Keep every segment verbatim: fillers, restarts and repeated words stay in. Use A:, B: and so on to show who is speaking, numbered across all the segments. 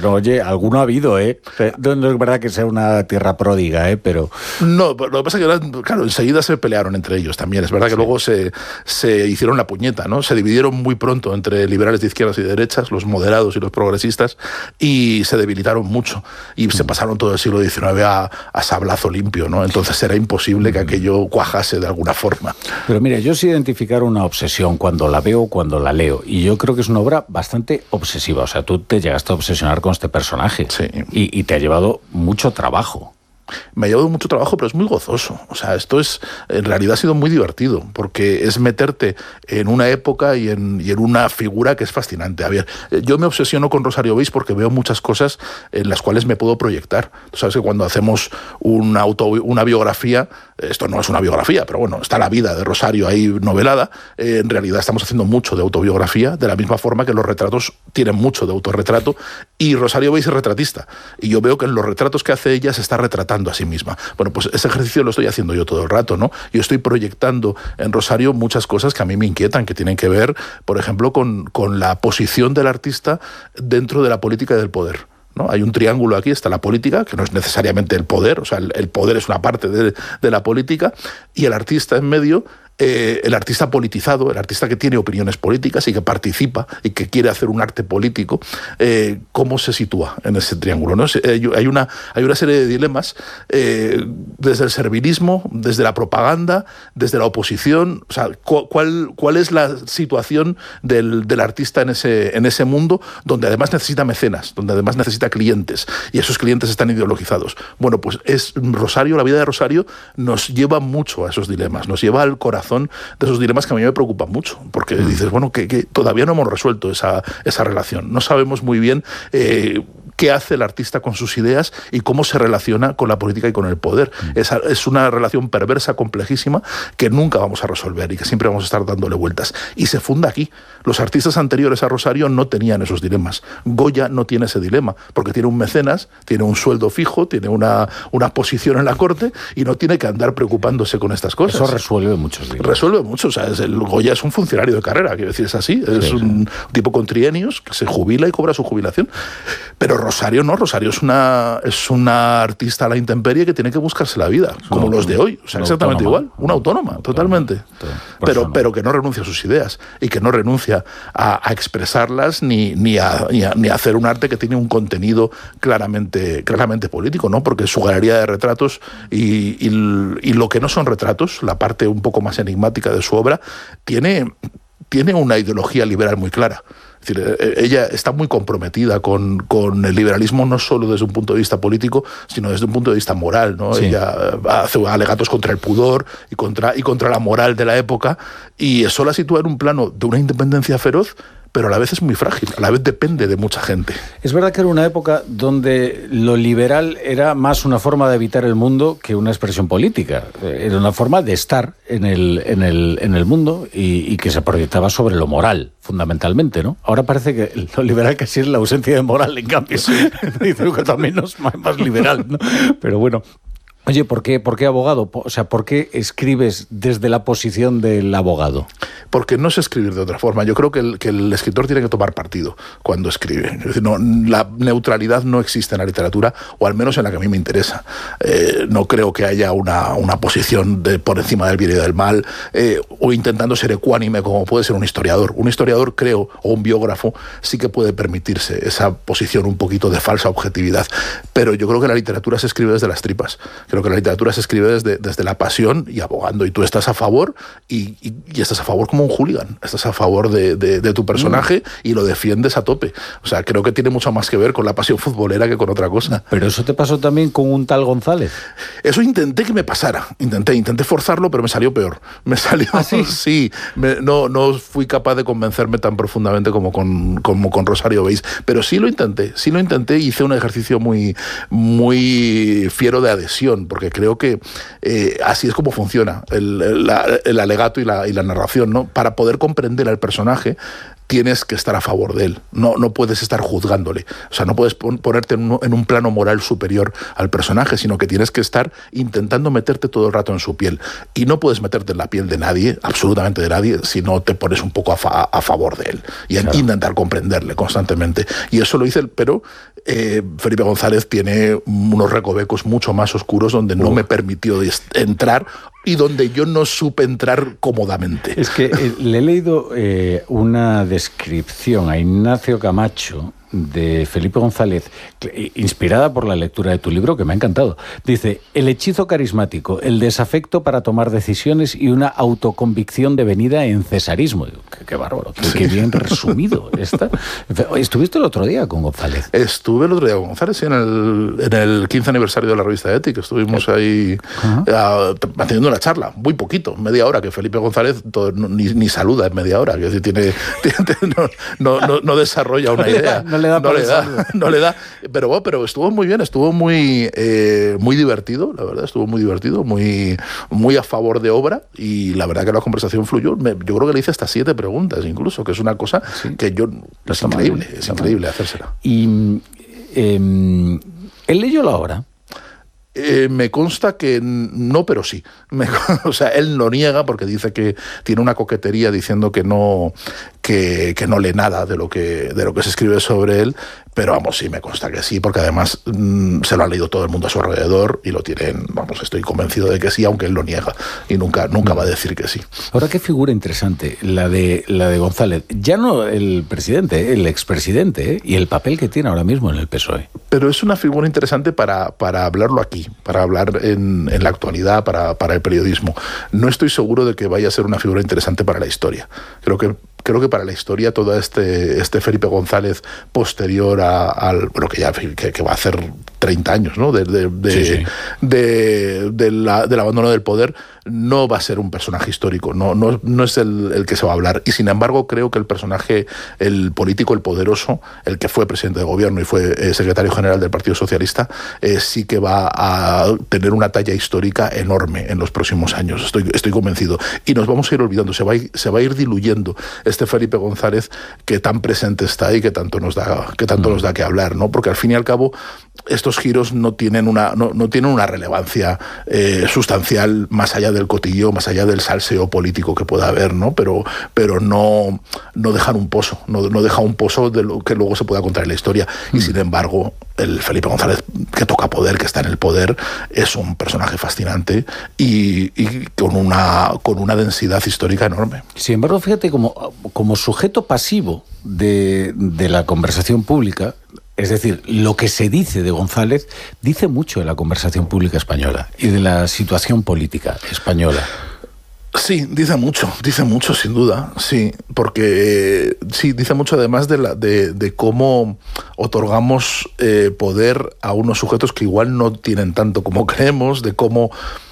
A: Bueno, oye, alguno ha habido, ¿eh? No, no es verdad que sea una tierra pródiga, ¿eh? Pero...
B: No, lo que pasa es que, claro, enseguida se pelearon entre ellos también. Es verdad que sí. Luego se, se hicieron la puñeta, ¿no? Se dividieron muy pronto entre liberales de izquierdas y de derechas, los moderados y los progresistas, y se debilitaron mucho. Y mm. se pasaron todo el siglo diecinueve a, a sablazo limpio, ¿no? Entonces era imposible que aquello cuajase de alguna forma.
A: Pero mira, yo sé identificar una obsesión cuando la veo, cuando la leo, y yo creo que es una obra bastante obsesiva. O sea, tú te llegaste a obsesionar con este personaje
B: sí.
A: y, y te ha llevado mucho trabajo.
B: Me ha llevado mucho trabajo, pero es muy gozoso. O sea, esto es, en realidad ha sido muy divertido, porque es meterte en una época y en, y en una figura que es fascinante. A ver, yo me obsesiono con Rosario Beis porque veo muchas cosas en las cuales me puedo proyectar. Tú sabes que cuando hacemos una, auto, una biografía, esto no es una biografía, pero bueno, está la vida de Rosario ahí novelada, eh, en realidad estamos haciendo mucho de autobiografía, de la misma forma que los retratos tienen mucho de autorretrato, y Rosario Beis es retratista. Y yo veo que en los retratos que hace ella se está retratando a sí misma. Bueno, pues ese ejercicio lo estoy haciendo yo todo el rato, ¿no? Yo estoy proyectando en Rosario muchas cosas que a mí me inquietan, que tienen que ver, por ejemplo, con, con la posición del artista dentro de la política y del poder, ¿no? Hay un triángulo aquí, está la política, que no es necesariamente el poder, o sea, el, el poder es una parte de, de la política, y el artista en medio, eh, el artista politizado, el artista que tiene opiniones políticas y que participa y que quiere hacer un arte político, eh, ¿cómo se sitúa en ese triángulo, ¿no? Hay una, hay una serie de dilemas, eh, desde el servilismo, desde la propaganda, desde la oposición, o sea, ¿cuál, cuál es la situación del, del artista en ese, en ese mundo donde además necesita mecenas, donde además necesita clientes, y esos clientes están ideologizados? Bueno, pues es Rosario, la vida de Rosario nos lleva mucho a esos dilemas, nos lleva al corazón de esos dilemas que a mí me preocupan mucho, porque mm. dices, bueno, que, que todavía no hemos resuelto esa, esa relación, no sabemos muy bien eh, qué hace el artista con sus ideas y cómo se relaciona con la política y con el poder. Mm. Es, es una relación perversa, complejísima, que nunca vamos a resolver y que siempre vamos a estar dándole vueltas. Y se funda aquí. Los artistas anteriores a Rosario no tenían esos dilemas. Goya no tiene ese dilema, porque tiene un mecenas, tiene un sueldo fijo, tiene una, una posición en la corte y no tiene que andar preocupándose con estas cosas.
A: Eso resuelve muchos dilemas.
B: Resuelve mucho. O sea, es el Goya es un funcionario de carrera, quiero decir, es así. Es sí, un sí. tipo con trienios que se jubila y cobra su jubilación. Pero Rosario no, Rosario es una, es una artista a la intemperie que tiene que buscarse la vida, es como los de hoy. O sea, exactamente autónoma. igual. Una autónoma, autónoma totalmente. Autónoma. Pero, pero que no renuncia a sus ideas y que no renuncia a, a expresarlas ni, ni, a, ni, a, ni a hacer un arte que tiene un contenido claramente, claramente político, ¿no? Porque su galería de retratos y, y, y lo que no son retratos, la parte un poco más enigmática de su obra, tiene, tiene una ideología liberal muy clara. Es decir, ella está muy comprometida con, con el liberalismo, no solo desde un punto de vista político, sino desde un punto de vista moral, ¿no? Sí. Ella hace alegatos contra el pudor y contra, y contra la moral de la época, y eso la sitúa en un plano de una independencia feroz, pero a la vez es muy frágil, a la vez depende de mucha gente.
A: Es verdad que era una época donde lo liberal era más una forma de evitar el mundo que una expresión política. Era una forma de estar en el, en el, en el mundo y, y que se proyectaba sobre lo moral, fundamentalmente, ¿no? Ahora parece que lo liberal casi es la ausencia de moral, en cambio. Sí. Dice que también es más, más liberal, ¿no? Pero bueno... Oye, ¿por qué, ¿por qué abogado? O sea, ¿por qué escribes desde la posición del abogado?
B: Porque no sé escribir de otra forma. Yo creo que el, que el escritor tiene que tomar partido cuando escribe. Es decir, no, la neutralidad no existe en la literatura, o al menos en la que a mí me interesa. Eh, no creo que haya una, una posición de, por encima del bien y del mal, eh, o intentando ser ecuánime como puede ser un historiador. Un historiador, creo, o un biógrafo, sí que puede permitirse esa posición un poquito de falsa objetividad. Pero yo creo que la literatura se escribe desde las tripas. Creo que la literatura se escribe desde, desde la pasión y abogando, y tú estás a favor y, y, y estás a favor como un hooligan, estás a favor de, de, de tu personaje mm. y lo defiendes a tope. O sea, creo que tiene mucho más que ver con la pasión futbolera que con otra cosa.
A: ¿Pero eso te pasó también con un tal González?
B: Eso intenté que me pasara, intenté, intenté forzarlo, pero me salió peor. Me salió,
A: ¿Ah, sí?
B: Sí, me, no, no fui capaz de convencerme tan profundamente como con, como con Rosario Beis, pero sí lo intenté, sí lo intenté y hice un ejercicio muy, muy fiero de adhesión, porque creo que eh, así es como funciona el, el, el alegato y la, y la narración, ¿no? Para poder comprender al personaje, tienes que estar a favor de él, no, no puedes estar juzgándole, o sea, no puedes pon, ponerte en un, en un plano moral superior al personaje, sino que tienes que estar intentando meterte todo el rato en su piel, y no puedes meterte en la piel de nadie, absolutamente de nadie, si no te pones un poco a, fa, a favor de él, y claro. intentar comprenderle constantemente, y eso lo hice, pero eh, Felipe González tiene unos recovecos mucho más oscuros donde no uh. me permitió entrar, y donde yo no supe entrar cómodamente.
A: Es que eh, le he leído eh, una descripción a Ignacio Camacho de Felipe González, inspirada por la lectura de tu libro, que me ha encantado. Dice, el hechizo carismático, el desafecto para tomar decisiones y una autoconvicción devenida en cesarismo. Qué, qué bárbaro, qué, sí. qué bien resumido está. ¿Estuviste el otro día con González?
B: Estuve el otro día con González, sí, en el, en el quince aniversario de la revista Ética. Estuvimos ahí uh-huh. haciendo una charla, muy poquito, media hora, que Felipe González todo, no, ni, ni saluda en media hora, que decir, tiene, tiene, no, no, no, no desarrolla una idea.
A: No le da,
B: no le da, no le da. Pero bueno, pero estuvo muy bien, estuvo muy, eh, muy divertido, la verdad, estuvo muy divertido, muy, muy a favor de obra, y la verdad que la conversación fluyó. Me, yo creo que le hice hasta siete preguntas incluso, que es una cosa sí. que yo... Es increíble, es increíble hacérsela.
A: Y eh, ¿él leyó la obra?
B: Eh, me consta que no, pero sí. Me, o sea, él lo niega porque dice que tiene una coquetería diciendo que no, que, que no lee nada de lo que, de lo que se escribe sobre él, pero vamos, sí, me consta que sí, porque además mmm, se lo ha leído todo el mundo a su alrededor y lo tienen, vamos, estoy convencido de que sí, aunque él lo niega y nunca, nunca va a decir que sí.
A: Ahora, qué figura interesante la de, la de González. Ya no el presidente, el expresidente, ¿eh? Y el papel que tiene ahora mismo en el P S O E.
B: Pero es una figura interesante para, para hablarlo aquí, para hablar en, en la actualidad, para, para el periodismo. No estoy seguro de que vaya a ser una figura interesante para la historia. Creo que Creo que para la historia todo este, este Felipe González posterior a, al... Bueno, que ya que, que va a hacer treinta años, ¿no? De, de, de, sí, sí. de, de la, del abandono del poder, no va a ser un personaje histórico, no, no, no es el, el que se va a hablar. Y sin embargo, creo que el personaje, el político, el poderoso, el que fue presidente de gobierno y fue eh, secretario general del Partido Socialista, eh, sí que va a tener una talla histórica enorme en los próximos años. Estoy, estoy convencido. Y nos vamos a ir olvidando, se va a ir, se va a ir diluyendo este Felipe González que tan presente está y que tanto nos da, que tanto nos da que hablar, ¿no? Porque al fin y al cabo estos giros no tienen una, no, no tienen una relevancia eh, sustancial más allá del cotillo, más allá del salseo político que pueda haber, ¿no? Pero, pero no, no dejan un pozo, no, no deja un pozo de lo que luego se pueda contar en la historia. Mm. Y sin embargo, el Felipe González que toca poder, que está en el poder, es un personaje fascinante y, y con una, con una densidad histórica enorme.
A: Sin embargo, fíjate, como, como sujeto pasivo de, de la conversación pública, es decir, lo que se dice de González dice mucho de la conversación pública española y de la situación política española.
B: Sí, dice mucho, dice mucho sin duda, sí, porque eh, sí, dice mucho además de, la, de, de cómo otorgamos eh, poder a unos sujetos que igual no tienen tanto como creemos, de cómo,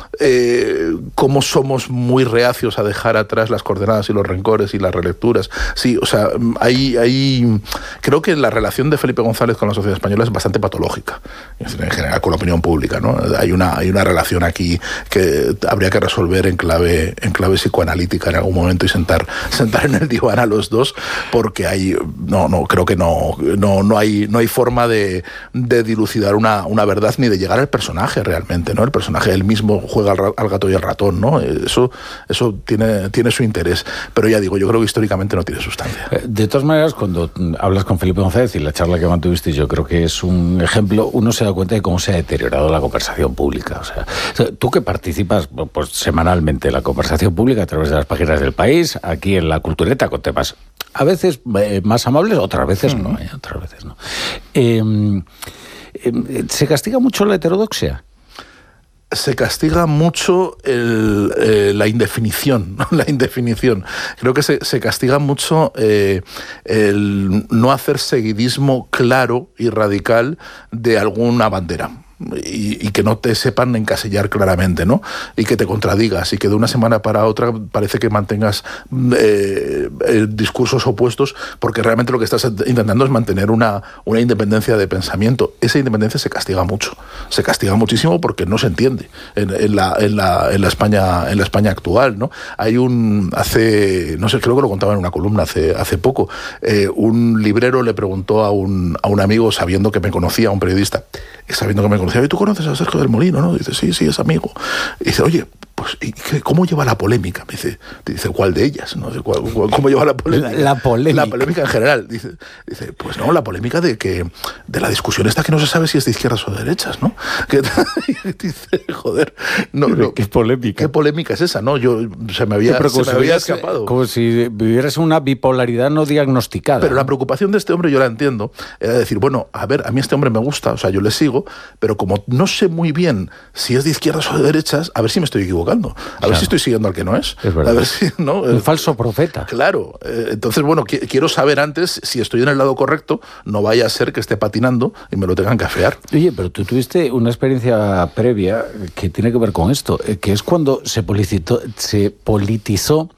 B: eh, cómo somos muy reacios a dejar atrás las coordenadas y los rencores y las relecturas. Sí, o sea, hay, hay, creo que la relación de Felipe González con la sociedad española es bastante patológica, en general con la opinión pública, ¿no? Hay una, hay una relación aquí que habría que resolver en clave en clave psicoanalítica en algún momento y sentar sentar en el diván a los dos, porque hay no no creo que no no no hay no hay forma de, de dilucidar una, una verdad ni de llegar al personaje realmente, ¿no? El personaje él mismo juega al, al gato y al ratón, ¿no? Eso eso tiene tiene su interés, pero ya digo, yo creo que históricamente no tiene sustancia.
A: De todas maneras, cuando hablas con Felipe González y la charla que mantuviste, yo creo que es un ejemplo, uno se da cuenta de cómo se ha deteriorado la conversación pública. O sea, tú que participas pues semanalmente en la conversación pública a través de las páginas del País, aquí en La Cultureta, con temas a veces eh, más amables, otras veces uh-huh. no, eh, otras veces no. Eh, eh, ¿Se castiga mucho la heterodoxia?
B: Se castiga mucho el, eh, la indefinición, ¿no? La indefinición. Creo que se, se castiga mucho eh, el no hacer seguidismo claro y radical de alguna bandera. y, y que no te sepan encasillar claramente, ¿no? Y que te contradigas y que de una semana para otra parece que mantengas eh, eh, discursos opuestos, porque realmente lo que estás intentando es mantener una, una independencia de pensamiento. Esa independencia se castiga mucho, se castiga muchísimo porque no se entiende en, en, la, en, la, en, la España, en la España actual, ¿no? Hay un, hace, no sé, creo que lo contaba en una columna hace, hace poco, eh, un librero le preguntó a un, a un amigo, sabiendo que me conocía, a un periodista, sabiendo que me conocía, ¿y tú conoces a Sergio del Molino, no? Dice, sí, sí, es amigo. Y dice, oye, pues, ¿y qué, cómo lleva la polémica? Me dice, dice, ¿cuál de ellas? ¿No? ¿Cuál, cuál, ¿Cómo lleva la polémica?
A: La, la polémica.
B: La polémica en general. Dice, dice, pues no, la polémica de que de la discusión esta que no se sabe si es de izquierdas o de derechas, ¿no? Que, dice, joder, no, no,
A: ¿qué polémica?
B: ¿Qué polémica es esa? No, yo se me había, se me había escapado.
A: Como si vivieras una bipolaridad no diagnosticada.
B: Pero
A: ¿no?
B: la preocupación de este hombre, yo la entiendo, era decir, bueno, a ver, a mí este hombre me gusta, o sea, yo le sigo, pero como no sé muy bien si es de izquierdas o de derechas, a ver si me estoy equivocando. A
A: claro.
B: ver si estoy siguiendo al que no es.
A: Es verdad.
B: A ver si, ¿no?
A: Un falso profeta.
B: Claro. Eh, entonces, bueno, qu- quiero saber antes si estoy en el lado correcto, no vaya a ser que esté patinando y me lo tengan que afear.
A: Oye, pero tú tuviste una experiencia previa que tiene que ver con esto, eh, que es cuando se politizó, se politizó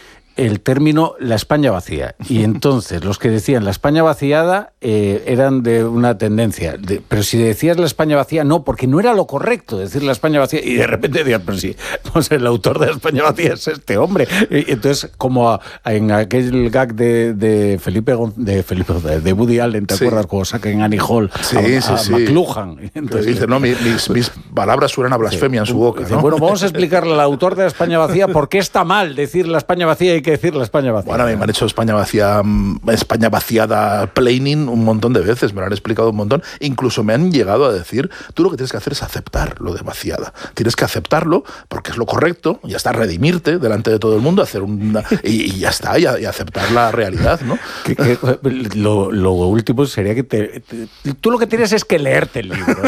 A: el término la España vacía. Y entonces los que decían la España vaciada eh, eran de una tendencia. De, pero si decías la España vacía, no, porque no era lo correcto decir la España vacía. Y de repente decían, pero sí, pues el autor de la España vacía es este hombre. Y entonces, como a, a, en aquel gag de, de Felipe de Felipe de Woody Allen, ¿te sí. acuerdas? Cuando sacan Annie Hall
B: sí,
A: a,
B: sí,
A: a
B: sí.
A: McLuhan. Entonces,
B: dice, no, mis, mis, mis palabras suenan a blasfemia sí. en su boca.
A: Dice,
B: ¿no?
A: bueno, vamos a explicarle al autor de la España vacía por qué está mal decir la España vacía y hay que decir la España vacía.
B: Bueno, a mí me han hecho España vacía, España vaciada planing un montón de veces, me lo han explicado un montón. Incluso me han llegado a decir, tú lo que tienes que hacer es aceptar lo de vaciada. Tienes que aceptarlo porque es lo correcto, ya está, redimirte delante de todo el mundo, hacer una, y, y ya está, y, y aceptar la realidad, ¿no?
A: Que, que, lo, lo último sería que te, te, tú lo que tienes es que leerte el libro.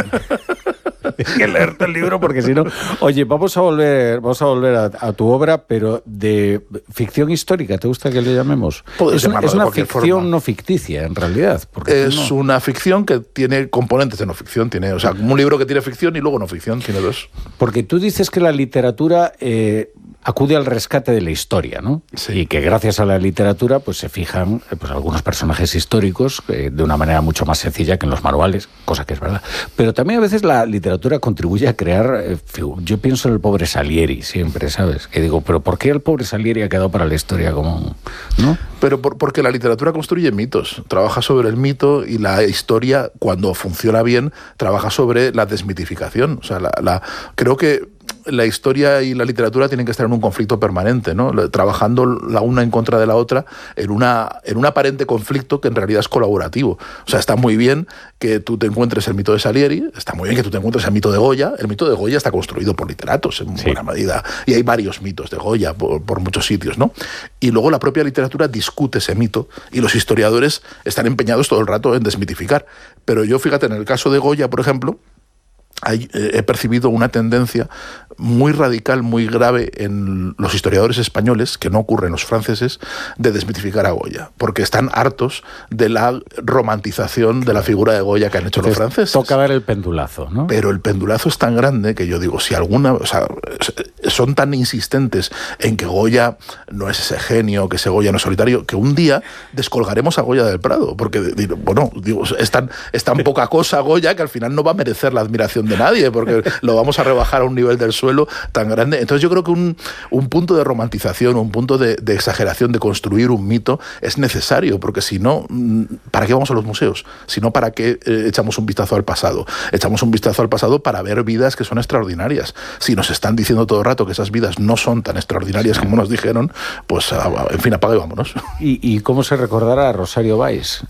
A: Tienes que leerte el libro porque si no... Oye, vamos a volver, vamos a, volver a, a tu obra, pero de ficción histórica, ¿te gusta que le llamemos?
B: Puedes
A: es una, es una ficción
B: forma.
A: no ficticia, en realidad.
B: Es
A: no...
B: una ficción que tiene componentes de no ficción. Tiene, o sea, un libro que tiene ficción y luego no ficción, tiene dos.
A: Porque tú dices que la literatura... Eh, acude al rescate de la historia, ¿no?
B: Sí.
A: Y que gracias a la literatura pues se fijan pues, algunos personajes históricos eh, de una manera mucho más sencilla que en los manuales, cosa que es verdad. Pero también a veces la literatura contribuye a crear... Eh, yo pienso en el pobre Salieri siempre, ¿sabes? Que digo, ¿pero por qué el pobre Salieri ha quedado para la historia como...? ¿no?
B: Pero por, porque la literatura construye mitos, trabaja sobre el mito y la historia, cuando funciona bien, trabaja sobre la desmitificación. O sea, la, la, creo que la historia y la literatura tienen que estar en un conflicto permanente, ¿no? Trabajando la una en contra de la otra en, una, en un aparente conflicto que en realidad es colaborativo. O sea, está muy bien que tú te encuentres el mito de Salieri, está muy bien que tú te encuentres el mito de Goya. El mito de Goya está construido por literatos en sí. buena medida, y hay varios mitos de Goya por, por muchos sitios, ¿no? Y luego la propia literatura discute ese mito y los historiadores están empeñados todo el rato en desmitificar. Pero yo, fíjate, en el caso de Goya, por ejemplo, Hay, eh, he percibido una tendencia muy radical, muy grave en los historiadores españoles, que no ocurre en los franceses, de desmitificar a Goya, porque están hartos de la romantización de la figura de Goya que han hecho Entonces, los franceses.
A: Toca dar el pendulazo, ¿no?
B: Pero el pendulazo es tan grande que yo digo, si alguna... O sea, son tan insistentes en que Goya no es ese genio, que ese Goya no es solitario, que un día descolgaremos a Goya del Prado, porque, bueno, digo, es tan, es tan poca cosa Goya que al final no va a merecer la admiración de nadie, porque lo vamos a rebajar a un nivel del suelo tan grande. Entonces yo creo que un, un punto de romantización, un punto de, de exageración, de construir un mito, es necesario, porque si no, ¿para qué vamos a los museos? Si no, ¿para qué eh, echamos un vistazo al pasado? Echamos un vistazo al pasado para ver vidas que son extraordinarias. Si nos están diciendo todo el rato que esas vidas no son tan extraordinarias como nos dijeron, pues, en fin, apaga y vámonos.
A: ¿Y, y cómo se recordará a Rosario Báez?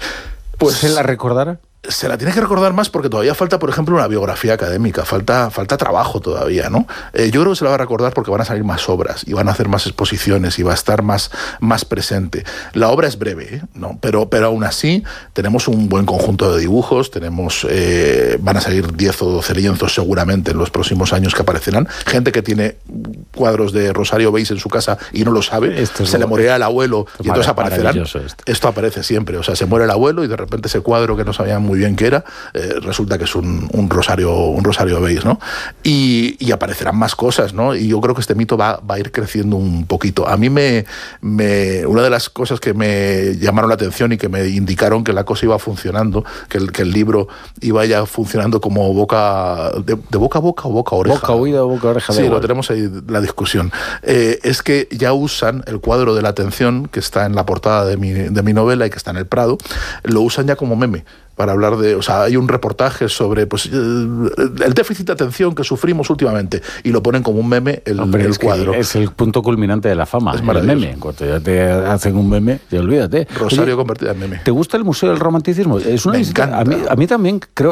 A: Pues, ¿se la recordará?
B: Se la tiene que recordar más porque todavía falta, por ejemplo, una biografía académica, falta, falta trabajo todavía, ¿no? Eh, yo creo que se la va a recordar porque van a salir más obras y van a hacer más exposiciones y va a estar más, más presente. La obra es breve, ¿eh? ¿no? Pero, pero aún así tenemos un buen conjunto de dibujos, tenemos, eh, van a salir diez o doce lienzos seguramente en los próximos años que aparecerán, gente que tiene cuadros de Rosario Beis en su casa y no lo sabe,
A: esto
B: se
A: lo...
B: le morirá el abuelo y entonces aparecerán.
A: Esto.
B: esto aparece siempre, o sea, se muere el abuelo y de repente ese cuadro que no sabían muy bien qué era, eh, resulta que es un, un Rosario un Rosario Beis, ¿no? Y, y aparecerán más cosas, ¿no? Y yo creo que este mito va, va a ir creciendo un poquito. A mí me, me una de las cosas que me llamaron la atención y que me indicaron que la cosa iba funcionando, que el, que el libro iba ya funcionando como boca de, de boca a boca o boca a oreja.
A: Boca oída o boca a oreja.
B: Sí, lo tenemos ahí la discusión. Eh, es que ya usan el cuadro de la atención que está en la portada de mi, de mi novela y que está en el Prado, lo usan ya como meme. Para hablar de, o sea, hay un reportaje sobre pues, el déficit de atención que sufrimos últimamente y lo ponen como un meme el,
A: Hombre,
B: el
A: es
B: cuadro.
A: Que es el punto culminante de la fama,
B: es
A: el meme. En cuanto ya te hacen un meme, ya olvídate.
B: Rosario
A: Oye,
B: convertida en meme.
A: ¿Te gusta el Museo del Romanticismo? Es una
B: Me
A: visita,
B: encanta.
A: A mí, a mí también creo.